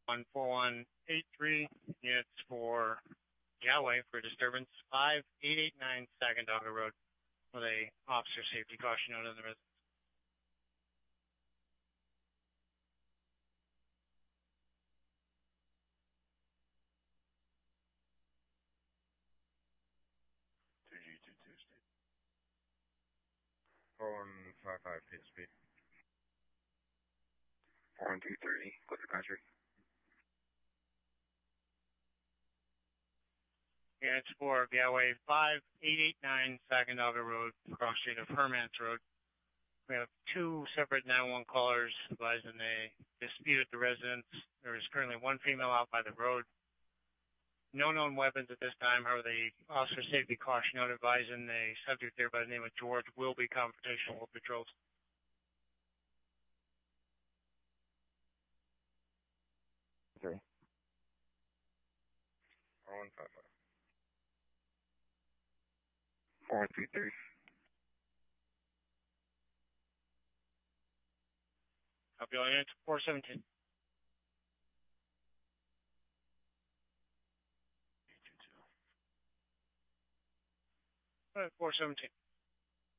14183 units for Galway for disturbance 5889 Sacandaga Road with a officer safety caution note on the residence. Tuesday. 4155 PSP. 41230, Clifford Country. Units for Galway 5889 Sacandaga Road, cross street of Hermance Road. We have two separate 911 callers advising a dispute at the residence. There is currently one female out by the road. No known weapons at this time. However, the officer safety caution note advising a subject there by the name of George will be confrontational with patrols. Three. 4155. 423. Copy all units, 417. 417.